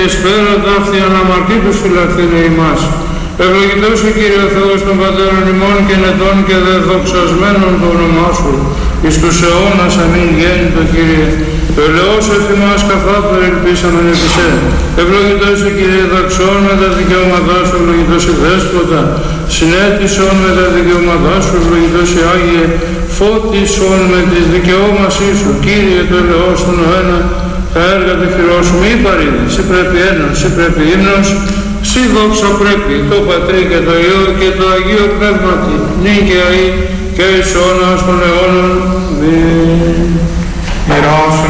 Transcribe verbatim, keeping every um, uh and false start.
Εσπέρατα αυτή αναμαρτή τους φυλακτήρε ημάς. Ευλογητός ο Κύριε Θεός των Πατέρων ημών και νετών και δε δοξασμένων το όνομά Σου. Εις τους αιώνας αμήν γέννητο Κύριε. Ελεός εφημάς καθάπου ελπίσαμεν επί σε. Ευλογητός ο Κύριε δοξών με τα δικαιώματά Σου, ευλογητός η Δέσποτα. Συνέτησον με τα δικαιώματά Σου, ευλογητός η Άγιε. Φώτισον με τις δικαιώμασή Σου, Κύριε το ελεός τον ένα. Τα έργα του χειρός Σου μη παρήδη. Συ πρέπει ένας, Συ πρέπει ύμνος. Συ δόξα πρέπει το Πατρί και το Υιό και το Αγίο Πνεύματι. Νυν και αεί και εις αιώνας των αιώνων. Αμήν.